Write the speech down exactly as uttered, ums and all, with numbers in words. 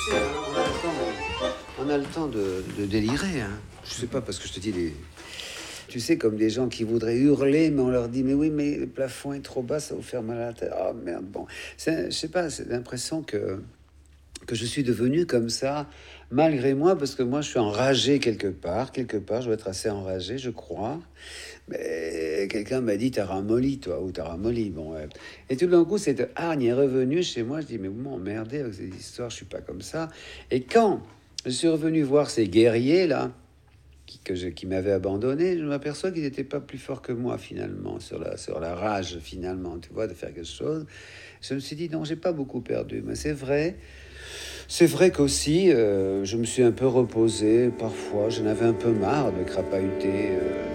On a le temps de, on a le temps de, de délirer. Hein. Je sais pas, parce que je te dis des... Tu sais, comme des gens qui voudraient hurler, mais on leur dit, mais oui, mais le plafond est trop bas, ça va vous faire mal à la tête. Oh merde, bon. C'est, je sais pas, c'est l'impression que, que je suis devenu comme ça, malgré moi, parce que moi, je suis enragé quelque part. Quelque part, je dois être assez enragé, je crois. Mais quelqu'un m'a dit, t'as ramolli, toi, ou t'as ramolli. Bon, ouais. Et tout d'un coup, cette hargne est revenue chez moi. Je dis, mais vous m'emmerdez avec ces histoires, je suis pas comme ça. Et quand je suis revenu voir ces guerriers, là, qui, que je, qui m'avaient abandonné, je m'aperçois qu'ils n'étaient pas plus forts que moi, finalement, sur la, sur la rage, finalement, tu vois, de faire quelque chose. Je me suis dit, non, j'ai pas beaucoup perdu. Mais c'est vrai, c'est vrai qu'aussi, euh, je me suis un peu reposé, parfois, j'en avais un peu marre de crapahuter. Euh,